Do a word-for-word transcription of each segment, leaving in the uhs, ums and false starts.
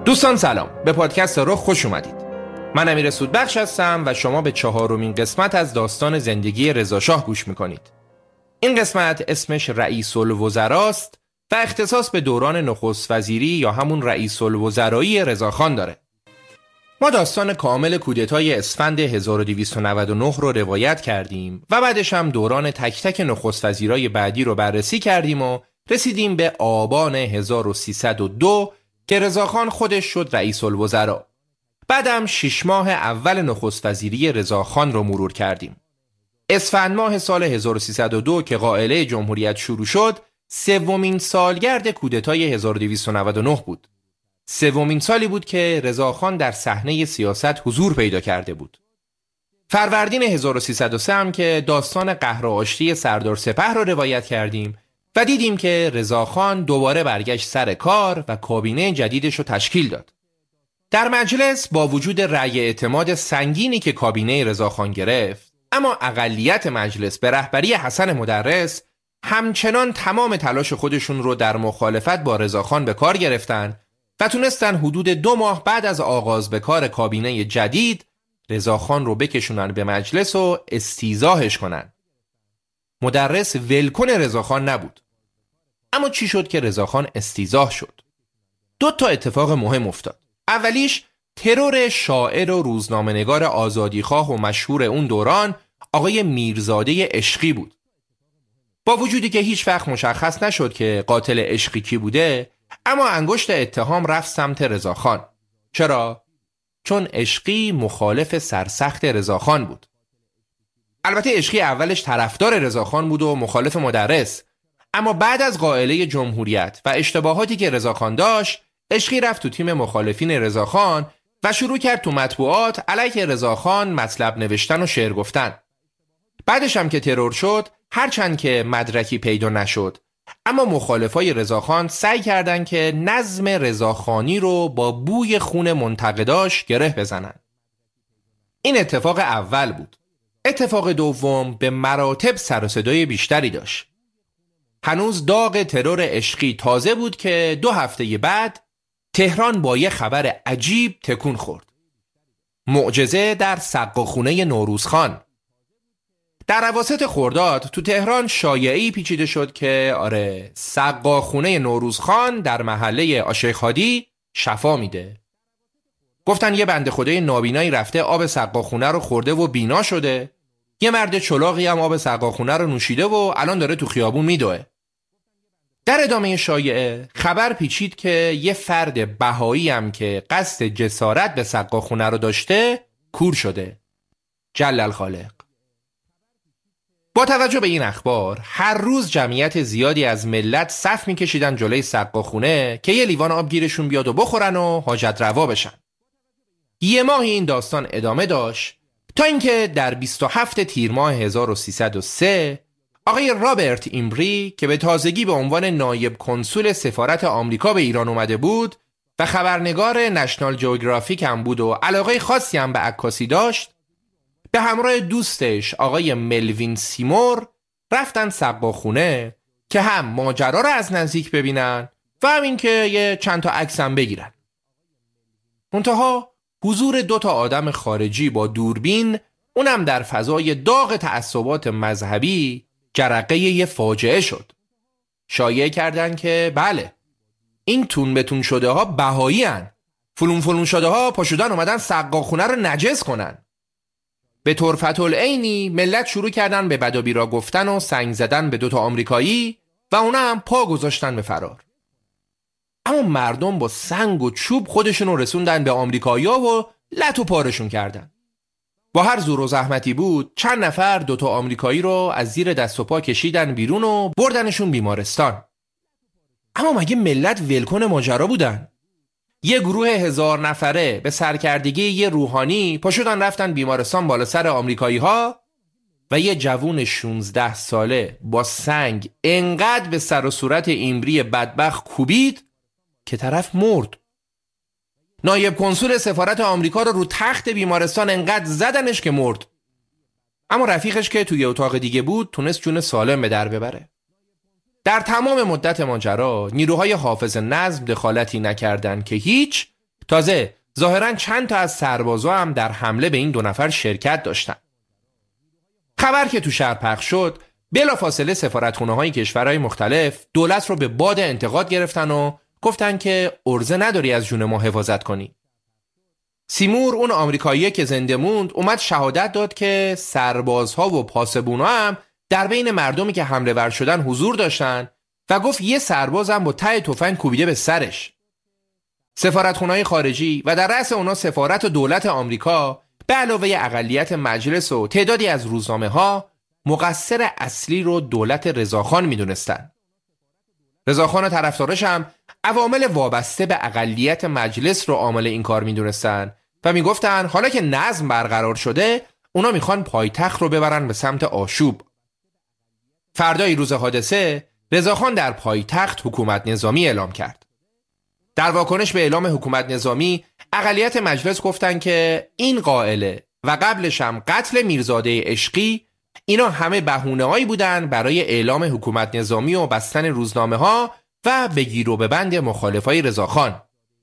دوستان سلام، به پادکست رخ خوش اومدید. من امیر سودبخش هستم و شما به چهارمین قسمت از داستان زندگی رضا شاه گوش میکنید. این قسمت اسمش رئیس الوزراست و اختصاص به دوران نخست وزیری یا همون رئیس الوزرایی رضاخان داره. ما داستان کامل کودتای اسفند هزار و دویست و نود و نه رو روایت کردیم و بعدش هم دوران تک تک نخست وزیرای بعدی رو بررسی کردیم و رسیدیم به آبان هزار و سیصد و دو که رضاخان خودش شد رئیس الوزراء. بعدم شش ماه اول نخست وزیری رضاخان رو مرور کردیم. اسفند ماه سال هزار و سیصد و دو که قائله جمهوریت شروع شد، سومین سالگرد کودتای هزار و دویست و نود و نه بود. سومین سالی بود که رضاخان در صحنه سیاست حضور پیدا کرده بود. فروردین هزار و سیصد و سه هم که داستان قهر و آشتی سردار سپه رو روایت کردیم و دیدیم که رضاخان دوباره برگشت سر کار و کابینه جدیدش رو تشکیل داد. در مجلس با وجود رأی اعتماد سنگینی که کابینه رضاخان گرفت، اما اقلیت مجلس به رهبری حسن مدرس همچنان تمام تلاش خودشون رو در مخالفت با رضاخان به کار گرفتن و تونستن حدود دو ماه بعد از آغاز به کار کابینه جدید رضاخان رو بکشونن به مجلس و استیضاحش کنن. مدرس ولکن رضاخان نبود. اما چی شد که رضاخان استیضاح شد؟ دو تا اتفاق مهم افتاد. اولیش ترور شاعر و روزنامه‌نگار آزادیخواه و مشهور اون دوران آقای میرزاده عشقی بود. با وجودی که هیچ وقت مشخص نشد که قاتل عشقی کی بوده، اما انگشت اتهام رفت سمت رضاخان. چرا؟ چون عشقی مخالف سرسخت رضاخان بود. البته عشقی اولش طرفدار رضاخان بود و مخالف مدرس، اما بعد از قائله جمهوریت و اشتباهاتی که رضاخان داشت، عشقی رفت تو تیم مخالفین رضاخان و شروع کرد تو مطبوعات علیه رضاخان مطلب نوشتن و شعر گفتن. بعدش هم که ترور شد، هرچند که مدرکی پیدا نشد، اما مخالفای رضاخان سعی کردند که نظم رضاخانی رو با بوی خون منتقداش گره بزنن. این اتفاق اول بود. اتفاق دوم به مراتب سر و صدای بیشتری داشت. هنوز داغ ترور عشقی تازه بود که دو هفته بعد تهران با یه خبر عجیب تکون خورد. معجزه در سقاخونه نوروزخان. در اواسط خرداد تو تهران شایعی پیچیده شد که آره سقاخونه نوروزخان در محله آشیخ هادی شفا میده. گفتن یه بنده خدای نابینایی رفته آب سقاخونه رو خورده و بینا شده. یه مرد چلاقی هم آب سقاخونه رو نوشیده و الان داره تو خیابون میدوه. در ادامه شایعه خبر پیچید که یه فرد بهایی هم که قصد جسارت به سقاخونه رو داشته کور شده. جل الخالق. با توجه به این اخبار هر روز جمعیت زیادی از ملت صف میکشیدن جلوی سقاخونه که یه لیوان آب گیرشون بیاد و بخورن و حاجت روا بشن. یه ماه این داستان ادامه داشت تا اینکه در بیست و هفتم تیر ماه هزار و سیصد و سه آقای رابرت ایمبری که به تازگی به عنوان نایب کنسول سفارت آمریکا به ایران اومده بود و خبرنگار نشنال جئوگرافیک هم بود و علاقه خاصی هم به عکاسی داشت، به همراه دوستش آقای ملوین سیمور رفتن سقاخونه که هم ماجرا رو از نزدیک ببینن و هم این که یه چند تا عکس هم بگیرن. منتها حضور دو تا آدم خارجی با دوربین، اونم در فضای داغ تعصبات مذهبی، جرقه یه فاجعه شد. شایعه کردن که بله این تون به تون شده ها بهایی هن. فلون فلون شده ها پاشدن اومدن سقاخونه رو نجس کنن. به طرفت العینی ملت شروع کردن به بد و بیرا گفتن و سنگ زدن به دوتا آمریکایی و اونا هم پا گذاشتن به فرار. اما مردم با سنگ و چوب خودشونو رسوندن به آمریکایی‌ها و لط و پارشون کردن. با هر زور و زحمتی بود چند نفر دوتا آمریکایی رو از زیر دست و پا کشیدن بیرون و بردنشون بیمارستان. اما مگه ملت ولکن ماجرا بودن؟ یه گروه هزار نفره به سرکردگی یه روحانی پاشدن رفتن بیمارستان بالا سر آمریکایی ها و یه جوون شانزده ساله با سنگ انقدر به سر و صورت ایمبری بدبخت کوبید که طرف مرد. نایب کنسول سفارت آمریکا رو رو تخت بیمارستان انقدر زدنش که مرد. اما رفیقش که توی اتاق دیگه بود تونست جون سالم به در ببره. در تمام مدت ماجرا نیروهای حافظ نظم دخالتی نکردند که هیچ، تازه ظاهراً چند تا از سربازا هم در حمله به این دو نفر شرکت داشتن. خبر که تو شهر پخش شد، بلافاصله سفارتخونه‌های کشورهای مختلف دولت رو به باد انتقاد گرفتن و گفتن که عرضه نداری از جون ما حفاظت کنی. سیمور، اون آمریکایی که زنده موند، اومد شهادت داد که سربازها و پاسبونا هم در بین مردمی که حمله ور شدن حضور داشتن و گفت یه سرباز هم با ته تفنگ کوبیده به سرش. سفارتخونه‌های خارجی و در رأس اونا سفارت و دولت آمریکا به علاوه اقلیت مجلس و تعدادی از روزنامه‌ها مقصر اصلی رو دولت رضاخان می‌دونستن. رضاخان و طرفدارش هم عوامل وابسته به اقلیت مجلس رو عامل این کار می‌دونستن و میگفتن حالا که نظم برقرار شده اونا میخوان پایتخت رو ببرن به سمت آشوب. فردای روز حادثه رضاخان در پایتخت حکومت نظامی اعلام کرد. در واکنش به اعلام حکومت نظامی اقلیت مجلس گفتن که این قائله و قبلش هم قتل میرزاده عشقی اینا همه بهونه‌هایی بودن برای اعلام حکومت نظامی و بستن روزنامه‌ها و بگیر و ببند مخالفای رضاخان.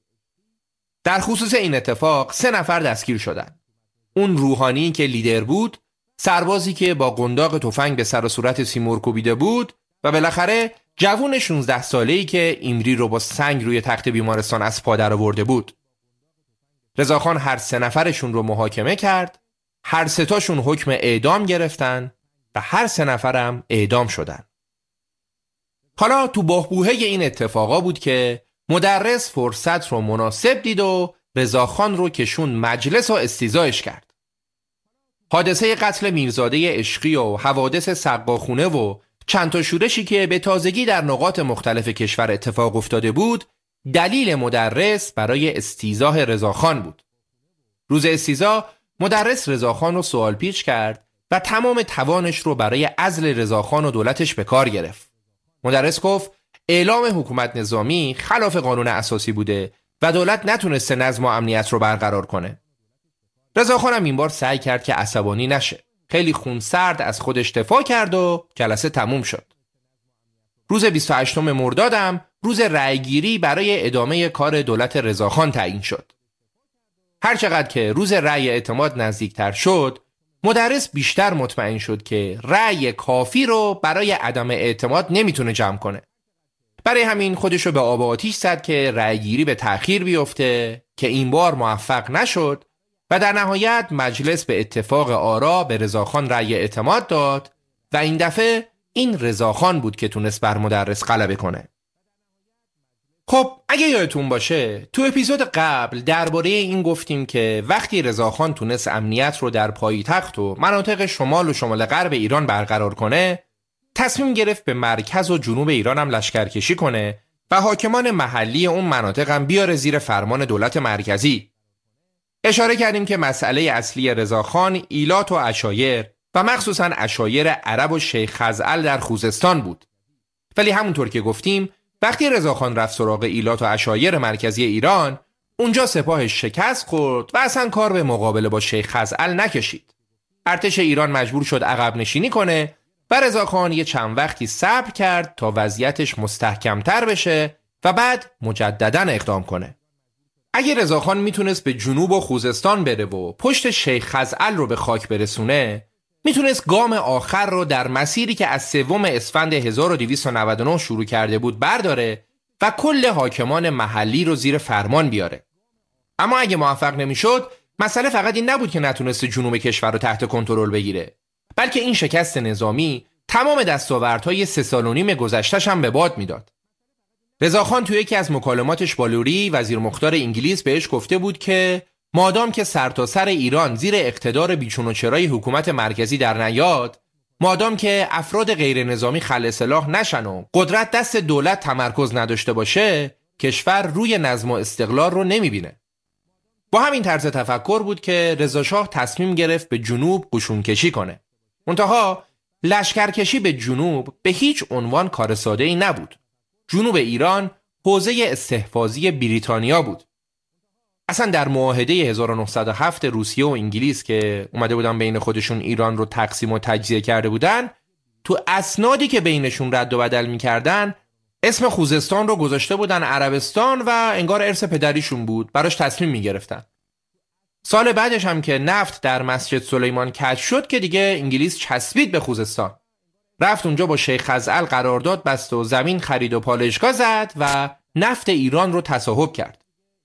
در خصوص این اتفاق سه نفر دستگیر شدند. اون روحانی که لیدر بود، سربازی که با قنداق تفنگ به سر و صورت سیمور کوبیده بود و بالاخره جوون شانزده ساله‌ای که ایمری رو با سنگ روی تخت بیمارستان از پا درآورده بود. رضاخان هر سه نفرشون رو محاکمه کرد، هر سه تاشون حکم اعدام گرفتن و هر سه نفرم اعدام شدن. حالا تو بحبوحه این اتفاقا بود که مدرس فرصت رو مناسب دید و رضاخان رو کشون مجلس و استیضاحش کرد. حادثه قتل میرزاده عشقی و حوادث سقاخونه و چند تا شورشی که به تازگی در نقاط مختلف کشور اتفاق افتاده بود دلیل مدرس برای استیضاح رضاخان بود. روز استیضاح مدرس رضاخان رو سوال پیچ کرد و تمام توانش رو برای عزل رضاخان و دولتش به کار گرفت. مدرس گفت اعلام حکومت نظامی خلاف قانون اساسی بوده و دولت نتونسته نظم و امنیت رو برقرار کنه. رضاخان هم این بار سعی کرد که عصبانی نشه. خیلی خونسرد از خودش دفاع کرد و جلسه تموم شد. روز بیست و هشتم مرداد هم روز رأیگیری برای ادامه کار دولت رضاخان تعیین شد. هرچقدر که روز رأی اعتماد نزدیکتر شد، مدرس بیشتر مطمئن شد که رأی کافی رو برای عدم اعتماد نمیتونه جمع کنه. برای همین خودشو به آب و آتیش زد که رأیگیری به تأخیر بیفته که این بار موفق نشد و در نهایت مجلس به اتفاق آرا به رضاخان رأی اعتماد داد و این دفعه این رضاخان بود که تونست بر مدرس غلبه کنه. خب اگه یادتون باشه تو اپیزود قبل درباره این گفتیم که وقتی رضاخان تونست امنیت رو در پایتخت و مناطق شمال و شمال غرب ایران برقرار کنه، تصمیم گرفت به مرکز و جنوب ایران هم لشکرکشی کنه و حاکمان محلی اون مناطق هم بیاره زیر فرمان دولت مرکزی. اشاره کردیم که مسئله اصلی رضاخان ایلات و عشایر و مخصوصاً عشایر عرب و شیخ خزعل در خوزستان بود. ولی همونطور که گفتیم وقتی رضاخان رفت سراغ ایلات و عشایر مرکزی ایران، اونجا سپاهش شکست خورد و اصلا کار به مقابله با شیخ خزعل نکشید. ارتش ایران مجبور شد عقب نشینی کنه و رضاخان یه چند وقتی صبر کرد تا وضعیتش مستحکمتر بشه و بعد مجدداً اقدام کنه. اگه رضاخان میتونست به جنوب و خوزستان بره و پشت شیخ خزعل رو به خاک برسونه، میتونست گام آخر رو در مسیری که از سوم اسفند هزار و دویست و نود و نه شروع کرده بود برداره و کل حاکمان محلی رو زیر فرمان بیاره. اما اگه موفق نمیشد، مسئله فقط این نبود که نتونست جنوب کشور رو تحت کنترل بگیره، بلکه این شکست نظامی تمام دستاوردهای سه سال و نیم گذشته‌ش هم به باد میداد. رضاخان توی یکی از مکالماتش با لوری وزیر مختار انگلیس بهش گفته بود که مادام که سرتاسر سر ایران زیر اقتدار بیچون و چرای حکومت مرکزی در نیاد، مادام که افراد غیر نظامی خلع سلاح نشن و قدرت دست دولت تمرکز نداشته باشه، کشور روی نظم و استقلال رو نمیبینه. با همین طرز تفکر بود که رضا شاه تصمیم گرفت به جنوب قشون کشی کنه. منتها لشکرکشی به جنوب به هیچ عنوان کار ساده‌ای نبود. جنوب ایران حوزه استحفاظی بریتانیا بود. اصلا در معاهده هزار و نهصد و هفت روسیه و انگلیس که اومده بودن بین خودشون ایران رو تقسیم و تجزیه کرده بودن، تو اسنادی که بینشون رد و بدل می‌کردن اسم خوزستان رو گذاشته بودن عربستان و انگار ارث پدریشون بود، براش تصمیم میگرفتن. سال بعدش هم که نفت در مسجد سلیمان کشف شد که دیگه انگلیس چسبید به خوزستان. رفت اونجا با شیخ خزعل قرارداد بست و زمین خرید و پالایشگاه زد و نفت ایران رو تصاحب کرد.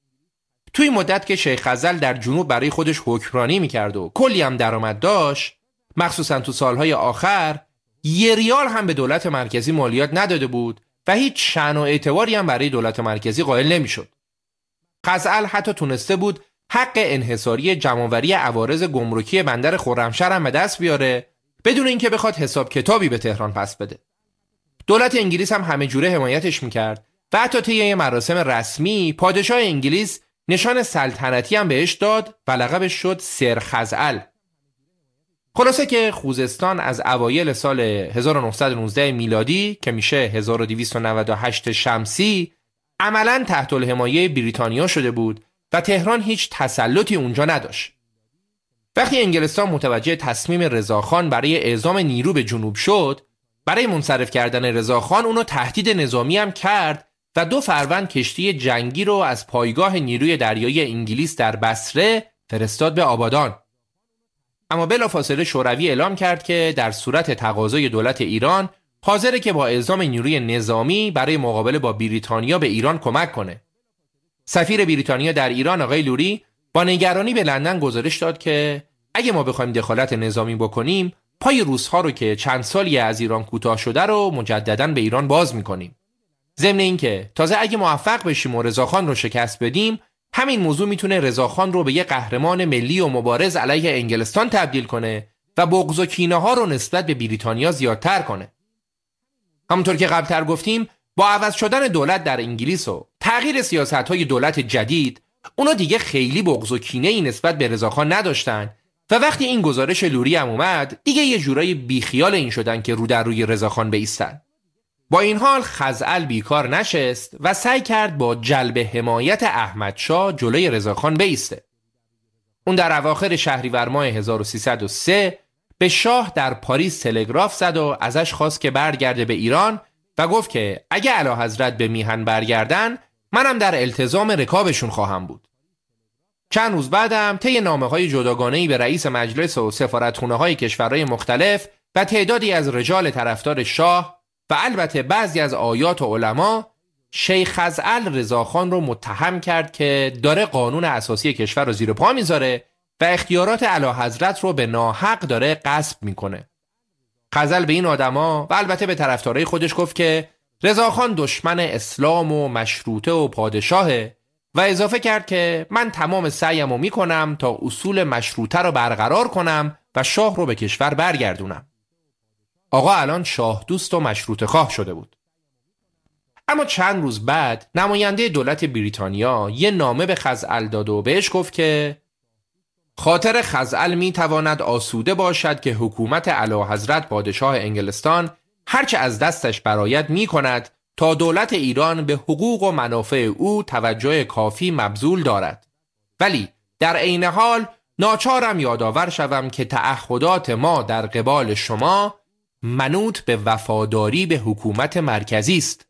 توی مدت که شیخ خزعل در جنوب برای خودش حکمرانی میکرد و کلی هم درآمد داشت، مخصوصا تو سالهای آخر، یه ریال هم به دولت مرکزی مالیات نداده بود و هیچ شأن و اعتباری هم برای دولت مرکزی قائل نمیشد. خزعل حتی تونسته بود حق انحصاری جمع‌آوری عوارض گمرکی بندر خرمشهر هم به دست بیاره بدون اینکه بخواد حساب کتابی به تهران پس بده. دولت انگلیس هم همه جوره حمایتش میکرد و حتی طی یه مراسم رسمی پادشاه انگلیس نشان سلطنتی هم بهش داد و لقبش شد سر خزعل. خلاصه که خوزستان از اوایل سال هزار و نهصد و نوزده میلادی که میشه هزار و دویست و نود و هشت شمسی عملاً تحت الحمایه بریتانیا شده بود و تهران هیچ تسلطی اونجا نداشت. وقتی انگلستان متوجه تصمیم رضاخان برای اعزام نیرو به جنوب شد، برای منصرف کردن رضاخان اونو تهدید نظامی هم کرد و دو فروند کشتی جنگی رو از پایگاه نیروی دریایی انگلیس در بصره فرستاد به آبادان. اما بلافاصله شوروی اعلام کرد که در صورت تقاضای دولت ایران حاضره که با اعزام نیروی نظامی برای مقابله با بریتانیا به ایران کمک کنه. سفیر بریتانیا در ایران آقای لوری با نگرانی به لندن گزارش داد که اگه ما بخوایم دخالت نظامی بکنیم، پای روس‌ها رو که چند سالی از ایران کوتاه شده رو مجدداً به ایران باز می‌کنیم. ضمن اینکه تازه اگه موفق بشیم و رضاخان رو شکست بدیم، همین موضوع میتونه رضاخان رو به یه قهرمان ملی و مبارز علیه انگلستان تبدیل کنه و بغض و کینه ها رو نسبت به بریتانیا زیادتر کنه. همونطور که قبلتر گفتیم، با عوض شدن دولت در انگلیس و تغییر سیاست‌های دولت جدید، اونا دیگه خیلی بغض و کینه‌ای نسبت به رضاخان نداشتن و وقتی این گزارش لوری هم اومد، دیگه یه جورایی بیخیال این شدن که رو در روی رضاخان بایستن. با این حال خزعل بیکار نشست و سعی کرد با جلب حمایت احمدشاه جلوی رضاخان بایسته. اون در اواخر شهریور ماه هزار و سیصد و سه به شاه در پاریس تلگراف زد و ازش خواست که برگرده به ایران و گفت که اگه اعلیحضرت به میهن برگردن، منم در التزام رکابشون خواهم بود. چند روز بعدم طی نامه‌های جداگانه‌ای به رئیس مجلس و سفارتخونه‌های کشورهای مختلف و تعدادی از رجال طرفدار شاه و البته بعضی از آیات و علما، شیخ خزعل رضاخان رو متهم کرد که داره قانون اساسی کشور رو زیر پا میذاره و اختیارات اعلیحضرت رو به ناحق داره غصب میکنه. خزعل به این آدما و البته به طرفدارای خودش گفت که رضاخان دشمن اسلام و مشروطه و پادشاهه و اضافه کرد که من تمام سعیمو میکنم تا اصول مشروطه رو برقرار کنم و شاه رو به کشور برگردونم. آقا الان شاه دوست و مشروطه خواه شده بود. اما چند روز بعد نماینده دولت بریتانیا یه نامه به خزعل داد و بهش گفت که خاطر خزعل می تواند آسوده باشد که حکومت اعلیحضرت پادشاه انگلستان هرچه از دستش برآید می کند تا دولت ایران به حقوق و منافع او توجه کافی مبذول دارد، ولی در عین حال ناچارم یادآور شوم که تعهدات ما در قبال شما منوط به وفاداری به حکومت مرکزی است.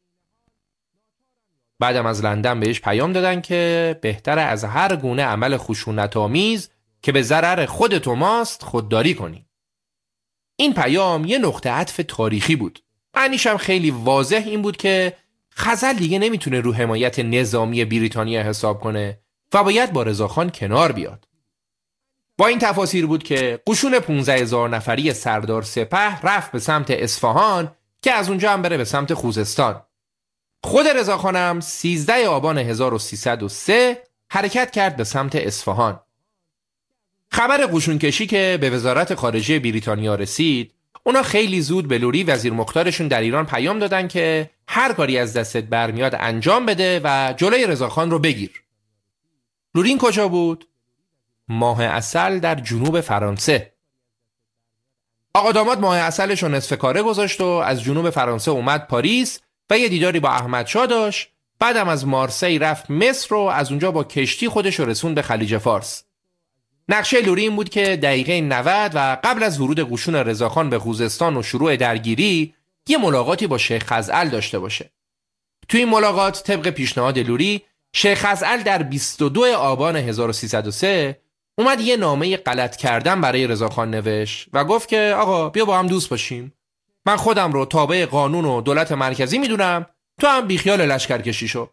بعدم از لندن بهش پیام دادن که بهتر از هر گونه عمل خشونت‌آمیز که به ضرر خودت و ماست خودداری کنی. این پیام یه نقطه عطف تاریخی بود. معنیش هم خیلی واضح این بود که خزعل دیگه نمیتونه رو حمایت نظامی بریتانیا حساب کنه و باید با رضاخان کنار بیاد. با این تفاسیر بود که قشون پانزده هزار نفری سردار سپه رفت به سمت اصفهان که از اونجا هم بره به سمت خوزستان. خود رضاخان هم سیزده آبان هزار و سیصد و سه حرکت کرد به سمت اصفهان. خبر قشون کشی که به وزارت خارجه بریتانیا رسید، اونا خیلی زود به لوری وزیر مختارشون در ایران پیام دادن که هر کاری از دستت برمیاد انجام بده و جلوی رضاخان رو بگیر. لورین کجا بود؟ ماه عسل در جنوب فرانسه. آقا داماد ماه عسلش رو نصف کاره گذاشت و از جنوب فرانسه اومد پاریس و یه دیداری با احمدشاه داشت. بعدم از مارسی رفت مصر و از اونجا با کشتی خودش رو رسوند به خلیج فارس. نقشه لوری این بود که دقیقه نود و قبل از ورود قشون رضاخان به خوزستان و شروع درگیری یه ملاقاتی با شیخ خزعل داشته باشه. توی این ملاقات طبق پیشنهاد لوری، شیخ خزعل در بیست و دو آبان هزار و سیصد و سه اومد یه نامه غلط کردن برای رضاخان نوشت و گفت که آقا بیا با هم دوست باشیم. من خودم رو تابع قانون و دولت مرکزی میدونم، تو هم بیخیال لشکرکشی شو.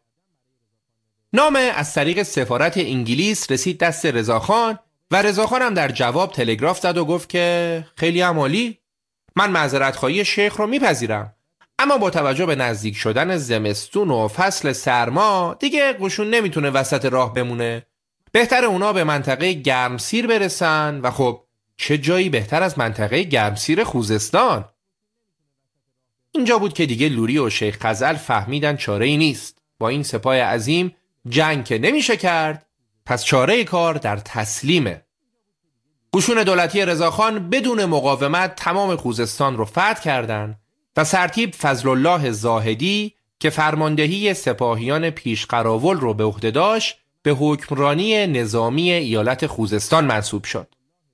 نامه از طریق سفارت انگلیس رسید دست رضاخان و رضاخان هم در جواب تلگراف زد و گفت که خیلی هم عالی، من معذرت خواهی شیخ رو میپذیرم، اما با توجه به نزدیک شدن زمستون و فصل سرما دیگه قشون نمیتونه وسط راه بمونه، بهتر اونا به منطقه گرمسیر برسن و خب چه جایی بهتر از منطقه گرمسیر خوزستان. اینجا بود که دیگه لوری و شیخ خزعل فهمیدن چاره‌ای نیست، با این سپاه عظیم جنگ که نمیشه کرد، پس چاره کار در تسلیمه. قشون دولتی رضاخان بدون مقاومت تمام خوزستان رو فتح کردند و سرتیپ فضل الله زاهدی که فرماندهی سپاهیان پیشقراول رو به عهده داشت به حکمرانی نظامی ایالت خوزستان منصوب شد.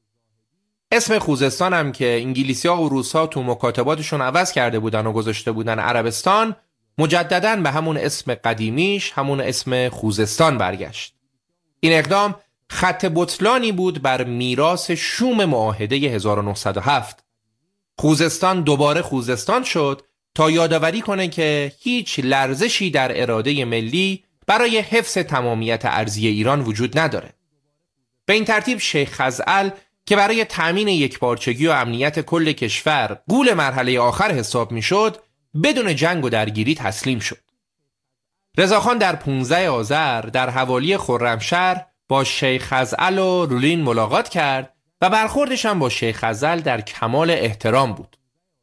اسم خوزستان هم که انگلیسی‌ها و روس‌ها تو مکاتباتشون عوض کرده بودن و گذاشته بودن عربستان، مجدداً به همون اسم قدیمیش، همون اسم خوزستان برگشت. این اقدام خط بطلانی بود بر میراث شوم معاهده هزار و نهصد و هفت. خوزستان دوباره خوزستان شد تا یادآوری کنه که هیچ لرزشی در اراده ملی برای حفظ تمامیت ارضی ایران وجود نداره. به این ترتیب شیخ خزعل که برای تأمین یکپارچگی و امنیت کل کشور غول مرحله آخر حساب میشد، بدون جنگ و درگیری تسلیم شد. رضاخان در پانزده آذر در حوالی خرمشهر با شیخ خزعل و رولین ملاقات کرد و برخوردش هم با شیخ خزعل در کمال احترام بود.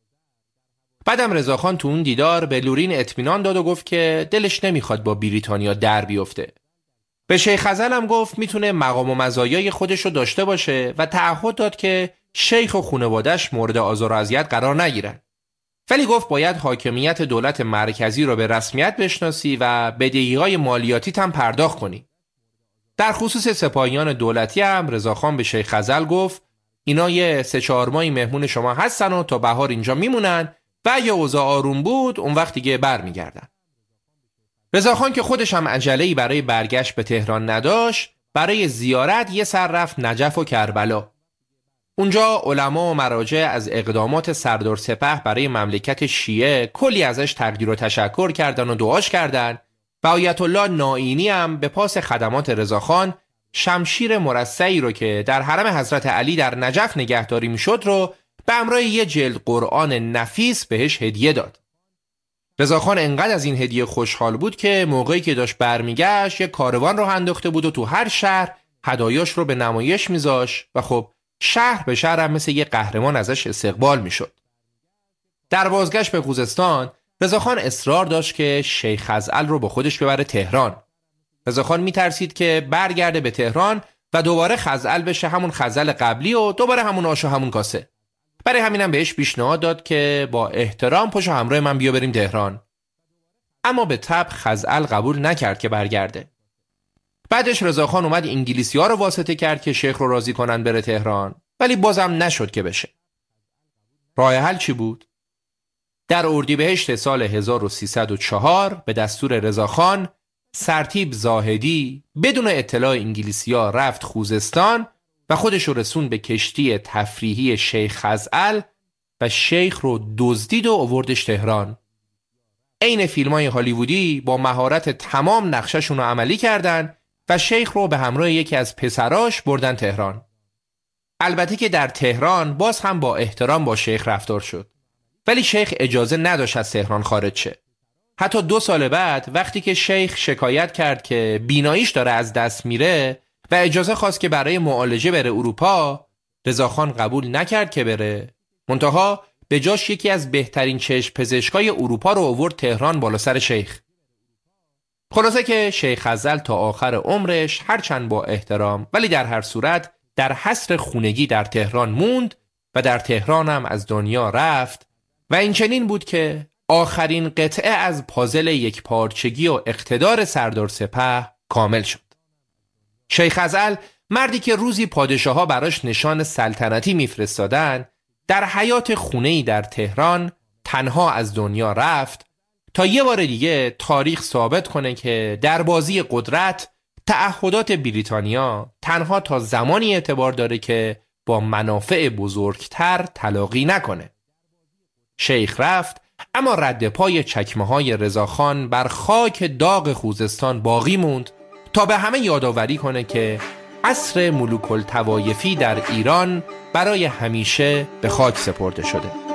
بعدم رضاخان تو اون دیدار به لورین اطمینان داد و گفت که دلش نمیخواد با بریتانیا در بیفته. به شیخ خزعل هم گفت میتونه مقام و مزایای خودش رو داشته باشه و تعهد داد که شیخ و خانواده‌اش مورد آزار و اذیت قرار نگیرن. ولی گفت باید حاکمیت دولت مرکزی رو به رسمیت بشناسی و بدهی‌های مالیاتی هم پرداخت کنی. در خصوص سپاهیان دولتی هم رضاخان به شیخ خزعل گفت اینا یه سه چهار ماهی مهمون شما هستن و تا بهار اینجا میمونن و اگه اوضاع آروم بود اون وقت دیگه برمیگردن. رضاخان که خودش هم عجله‌ای برای برگشت به تهران نداشت، برای زیارت یه سر رفت نجف و کربلا. اونجا علما و مراجع از اقدامات سردار سپه برای مملکت شیعه کلی ازش تقدیر و تشکر کردن و دعاش کردن و آیت الله نائینی هم به پاس خدمات رضاخان شمشیر مرصعی رو که در حرم حضرت علی در نجف نگهداری میشد رو به همراه یه جلد قرآن نفیس بهش هدیه داد. رضاخان انقدر از این هدیه خوشحال بود که موقعی که داشت برمیگشت یه کاروان رو انداخته بود و تو هر شهر هدایاش رو به نمایش میذاشت و خب شهر به شهر هم مثل یه قهرمان ازش استقبال میشد. در بازگشت به خوزستان رضاخان اصرار داشت که شیخ خزعل رو با خودش ببره تهران. رضاخان میترسید که برگرده به تهران و دوباره خزعل بشه همون خزعل قبلی و دوباره همون آش و همون کاسه. برای همینم بهش پیشنهاد داد که با احترام پاشو همراه من بیا بریم تهران. اما به طبع خزعل قبول نکرد که برگرده. بعدش رضاخان اومد انگلیسی‌ها رو واسطه کرد که شیخ رو راضی کنن بره تهران، ولی بازم نشد که بشه. راه حل چی بود؟ در اردیبهشت سال هزار و سیصد و چهار به دستور رضاخان سرتیپ زاهدی بدون اطلاع انگلیسی‌ها رفت خوزستان و خودش رو رسون به کشتی تفریحی شیخ خزعل و شیخ رو دزدید و آوردش تهران. عین فیلم‌های هالیوودی با مهارت تمام نقشه‌شون رو عملی کردن و شیخ رو به همراه یکی از پسراش بردن تهران. البته که در تهران باز هم با احترام با شیخ رفتار شد، ولی شیخ اجازه نداشت از تهران خارج شه. حتی دو سال بعد وقتی که شیخ شکایت کرد که بیناییش داره از دست میره و اجازه خواست که برای معالجه بره اروپا، رضاخان قبول نکرد که بره. منتها به جاش یکی از بهترین چشم پزشکای اروپا رو آورد تهران بالا سر شیخ. خلاصه که شیخ خزعل تا آخر عمرش هرچند با احترام ولی در هر صورت در حصر خونگی در تهران موند و در تهران هم از دنیا رفت و این چنین بود که آخرین قطعه از پازل یک پارچگی و اقتدار سردار سپه کامل شد. شیخ خزعل، مردی که روزی پادشاها براش نشان سلطنتی میفرستادن، در حیات خونه‌ای در تهران تنها از دنیا رفت تا یه بار دیگه تاریخ ثابت کنه که در بازی قدرت تعهدات بریتانیا تنها تا زمانی اعتبار داره که با منافع بزرگتر تلاقی نکنه. شیخ رفت، اما رد پای چکمه های رضاخان بر خاک داغ خوزستان باقی موند تا به همه یادآوری کنه که عصر ملوک الطوایفی در ایران برای همیشه به خاک سپرده شده.